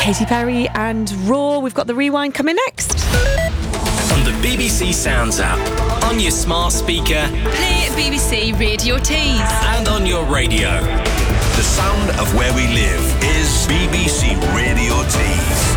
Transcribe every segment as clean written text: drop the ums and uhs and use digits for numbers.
Katy Perry and Raw. We've got the Rewind coming next. On the BBC Sounds app, on your smart speaker, play BBC Radio Tees, and on your radio. The sound of where we live is BBC Radio Tees.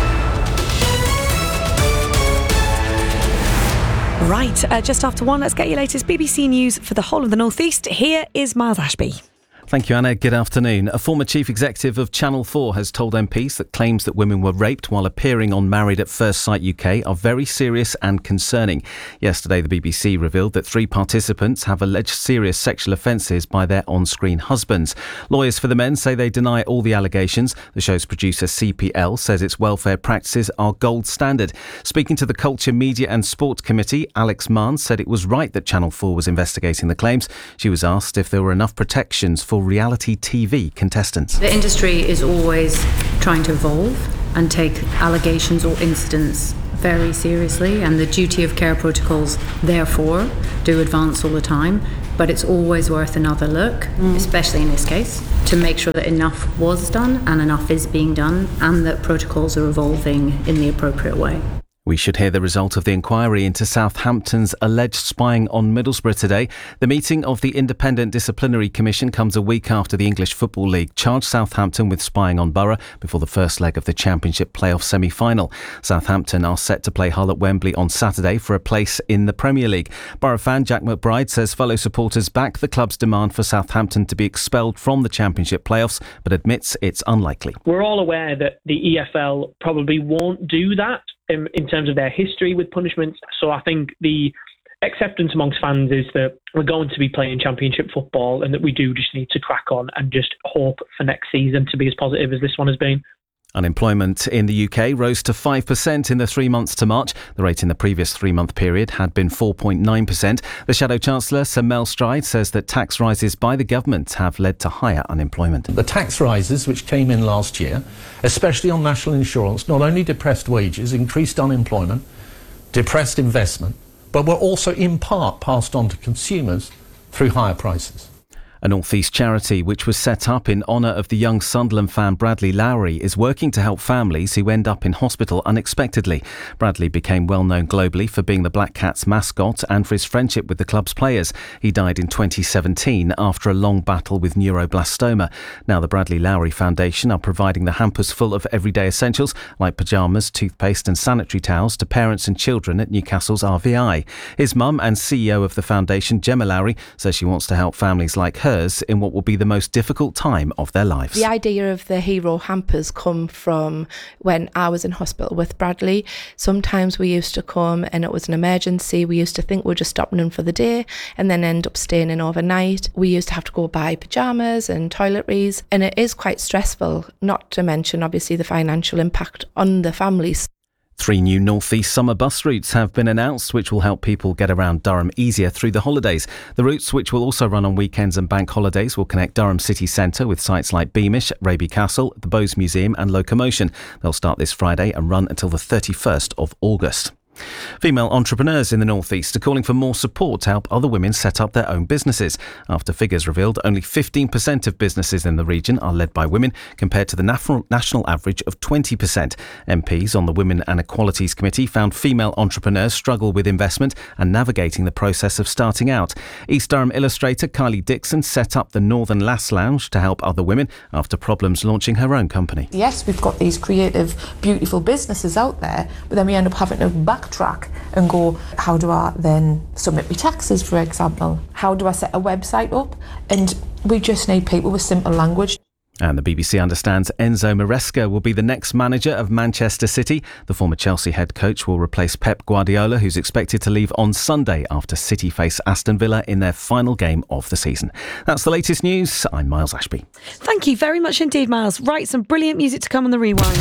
Right, just after 1, let's get your latest BBC News for the whole of the North East. Here is Miles Ashby. Thank you, Anna. Good afternoon. A former chief executive of Channel 4 has told MPs that claims that women were raped while appearing on Married at First Sight UK are very serious and concerning. Yesterday, the BBC revealed that 3 participants have alleged serious sexual offences by their on-screen husbands. Lawyers for the men say they deny all the allegations. The show's producer, CPL, says its welfare practices are gold standard. Speaking to the Culture, Media and Sport Committee, Alex Mann said it was right that Channel 4 was investigating the claims. She was asked if there were enough protections for reality TV contestants. The industry is always trying to evolve and take allegations or incidents very seriously, and the duty of care protocols therefore do advance all the time, but it's always worth another look, especially in this case, to make sure that enough was done and enough is being done and that protocols are evolving in the appropriate way. We should hear the result of the inquiry into Southampton's alleged spying on Middlesbrough today. The meeting of the Independent Disciplinary Commission comes a week after the English Football League charged Southampton with spying on Borough before the first leg of the Championship playoff semi-final. Southampton are set to play Hull at Wembley on Saturday for a place in the Premier League. Borough fan Jack McBride says fellow supporters back the club's demand for Southampton to be expelled from the Championship playoffs, but admits it's unlikely. We're all aware that the EFL probably won't do that in terms of their history with punishments. So I think the acceptance amongst fans is that we're going to be playing Championship football and that we do just need to crack on and just hope for next season to be as positive as this one has been. Unemployment in the UK rose to 5% in the 3 months to March. The rate in the previous 3-month period had been 4.9%. The Shadow Chancellor, Sir Mel Stride, says that tax rises by the government have led to higher unemployment. The tax rises which came in last year, especially on national insurance, not only depressed wages, increased unemployment, depressed investment, but were also in part passed on to consumers through higher prices. A North East charity, which was set up in honour of the young Sunderland fan Bradley Lowry, is working to help families who end up in hospital unexpectedly. Bradley became well known globally for being the Black Cats mascot and for his friendship with the club's players. He died in 2017 after a long battle with neuroblastoma. Now the Bradley Lowry Foundation are providing the hampers full of everyday essentials like pyjamas, toothpaste and sanitary towels to parents and children at Newcastle's RVI. His mum and CEO of the foundation, Gemma Lowry, says she wants to help families like her in what will be the most difficult time of their lives. The idea of the hero hampers come from when I was in hospital with Bradley. Sometimes we used to come and it was an emergency. We used to think we're just stopping in for the day and then end up staying in overnight. We used to have to go buy pyjamas and toiletries, and it is quite stressful, not to mention obviously the financial impact on the families. 3 new North East summer bus routes have been announced, which will help people get around Durham easier through the holidays. The routes, which will also run on weekends and bank holidays, will connect Durham city centre with sites like Beamish, Raby Castle, the Bowes Museum and Locomotion. They'll start this Friday and run until the 31st of August. Female entrepreneurs in the North East are calling for more support to help other women set up their own businesses. After figures revealed only 15% of businesses in the region are led by women, compared to the national average of 20%. MPs on the Women and Equalities Committee found female entrepreneurs struggle with investment and navigating the process of starting out. East Durham illustrator Kylie Dixon set up the Northern Lass Lounge to help other women after problems launching her own company. Yes, we've got these creative, beautiful businesses out there, but then we end up having to backtrack and go, how do I then submit my taxes, for example? How do I set a website up? And we just need people with simple language. And the BBC understands Enzo Maresca will be the next manager of Manchester City. The former Chelsea head coach will replace Pep Guardiola, who's expected to leave on Sunday after City face Aston Villa in their final game of the season. That's the latest news. I'm Miles Ashby. Thank you very much indeed, Miles. Right, some brilliant music to come on The Rewind.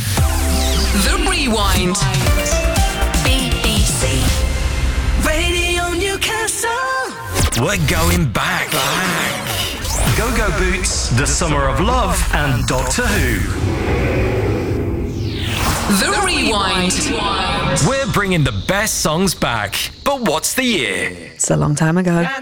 The Rewind. BBC Radio Newcastle. We're going back. Go-Go Boots, The Summer of Love and Doctor Who. The Rewind. We're bringing the best songs back. But what's the year? It's a long time ago.